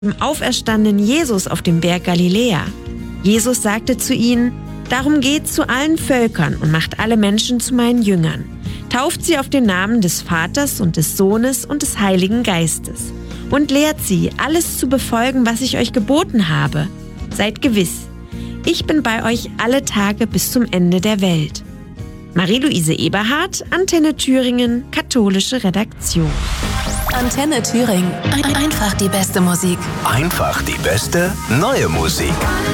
dem auferstandenen Jesus auf dem Berg Galiläa. Jesus sagte zu ihnen: Darum geht zu allen Völkern und macht alle Menschen zu meinen Jüngern. Tauft sie auf den Namen des Vaters und des Sohnes und des Heiligen Geistes und lehrt sie, alles zu befolgen, was ich euch geboten habe. Seid gewiss, ich bin bei euch alle Tage bis zum Ende der Welt. Marie-Louise Eberhardt, Antenne Thüringen, katholische Redaktion. Antenne Thüringen. Einfach die beste Musik. Einfach die beste neue Musik.